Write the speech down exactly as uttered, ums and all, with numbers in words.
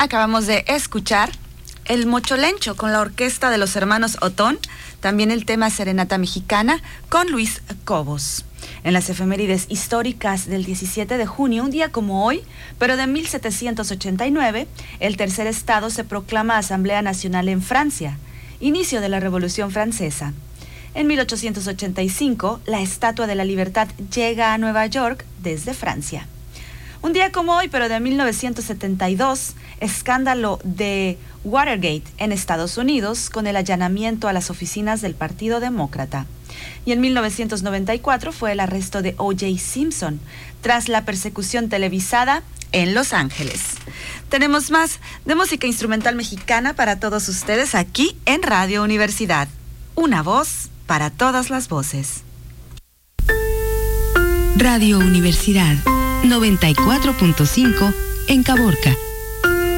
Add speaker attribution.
Speaker 1: Acabamos de escuchar El Mocholencho con la orquesta de los hermanos Otón, también el tema Serenata Mexicana con Luis Cobos. En las efemérides históricas del diecisiete de junio, un día como hoy, pero de mil setecientos ochenta y nueve, el tercer estado se proclama Asamblea Nacional en Francia, inicio de la Revolución Francesa. En mil ochocientos ochenta y cinco, la Estatua de la Libertad llega a Nueva York desde Francia. Un día como hoy, pero de mil novecientos setenta y dos, escándalo de Watergate en Estados Unidos con el allanamiento a las oficinas del Partido Demócrata. Y en mil novecientos noventa y cuatro fue el arresto de O J Simpson tras la persecución televisada en Los Ángeles. Tenemos más de música instrumental mexicana para todos ustedes aquí en Radio Universidad. Una voz para todas las voces.
Speaker 2: Radio Universidad noventa y cuatro punto cinco en Caborca.